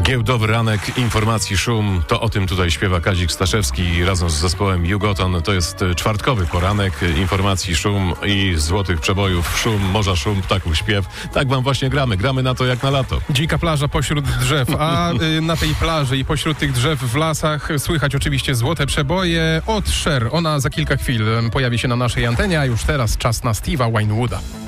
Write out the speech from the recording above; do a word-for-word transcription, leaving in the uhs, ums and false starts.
Giełdowy ranek, informacji szum, to o tym tutaj śpiewa Kazik Staszewski razem z zespołem Jugoton. To jest czwartkowy poranek, informacji szum i złotych przebojów, szum, morza szum, ptaków śpiew. Tak wam właśnie gramy, gramy na to jak na lato. Dzika plaża pośród drzew, a y, na tej plaży i pośród tych drzew w lasach słychać oczywiście złote przeboje od Cher. Ona za kilka chwil pojawi się na naszej antenie, a już teraz czas na Steve'a Winewooda.